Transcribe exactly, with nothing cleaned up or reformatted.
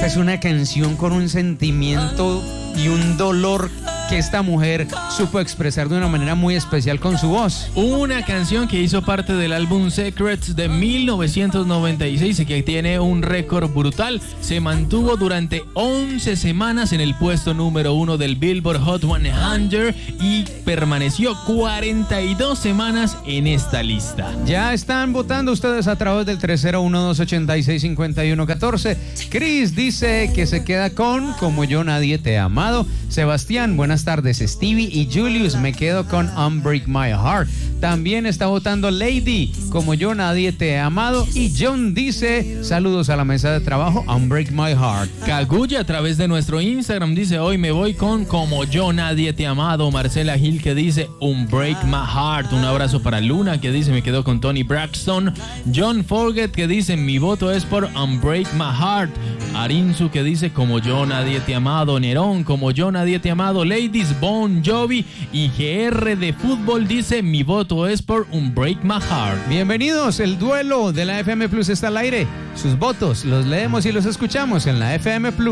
Esta es una canción con un sentimiento y un dolor que esta mujer supo expresar de una manera muy especial con su voz. Una canción que hizo parte del álbum Secrets de mil novecientos noventa y seis y que tiene un récord brutal. Se mantuvo durante once semanas en el puesto número uno del Billboard Hot cien y permaneció cuarenta y dos semanas en esta lista. Ya están votando ustedes a través del tres cero uno, dos ocho seis, cinco uno uno uno cuatro. Chris dice que se queda con Como yo nadie te he amado. Sebastián, buenas tardes. Stevie y Julius, me quedo con Unbreak My Heart. También está votando Lady, Como yo nadie te he amado. Y John dice, saludos a la mesa de trabajo, Unbreak My Heart. Kaguya a través de nuestro Instagram dice, hoy me voy con Como yo nadie te he amado. Marcela Gil que dice Unbreak My Heart. Un abrazo para Luna que dice, me quedo con Tony Braxton. John Forget que dice, mi voto es por Unbreak My Heart. Arinzu que dice, Como yo nadie te he amado. Nerón, Como yo nadie te he amado. Ladies, Bon Jovi. Y G R de fútbol dice, mi voto es por Unbreak My Heart. Bienvenidos, el duelo de la F M Plus está al aire. Sus votos los leemos y los escuchamos en la F M Plus.